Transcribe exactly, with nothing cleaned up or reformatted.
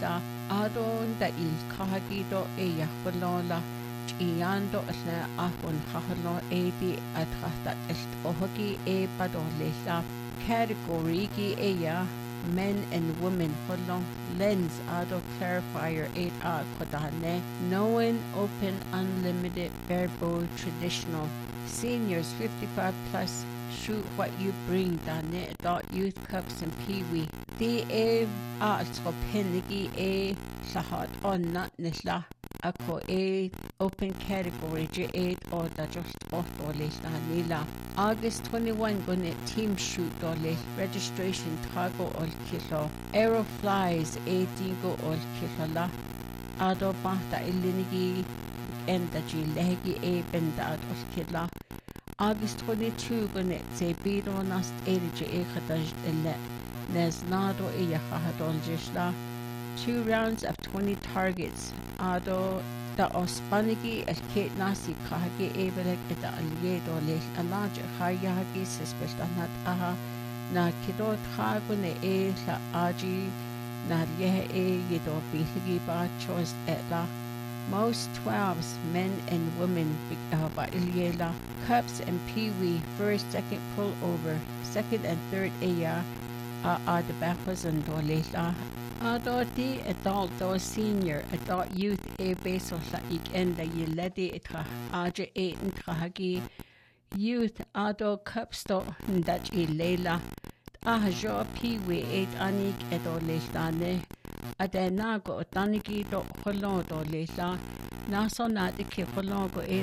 leila adon da il kahagi do e yahbalola iando asna ahon hahalo edi atrata est ohagi e bado leila category gi eya men and women holong lens ado clarifier eight a kodane knowing open unlimited barebowl traditional seniors fifty-five plus shoot what you bring dane adult youth cups and peewee the a a penigi a sahat on not nisla ako a open category j eight or da just off dollars nila August twenty-first gonna team shoot dollars registration tago ol kilo aeroflies eighteen go ol kilo ado bata ilinigi enda ji legi e benda ol kilo August twenty-second gonna say bido nast edge e khataj illa Nesnado e yakahadol jishla two rounds of twenty targets ado da ospanigi el kate nasi kahagi ebelek eda aliedo le alaj khayagi suspectanat aha na kidot khagune e la aji na ye e yedo bihigi ba choice etla most twelves men and women ba iliela cups and peewee first second pull over second and third aya a a the backwards and dolela adult adult or senior adult youth e beso sa ikenda yeledi itra aje e intrahagi youth adult cup sto ndach ilela ah jo peewee eight anik edolestane adenago tanigi do holodo lela naso na de ke hologo e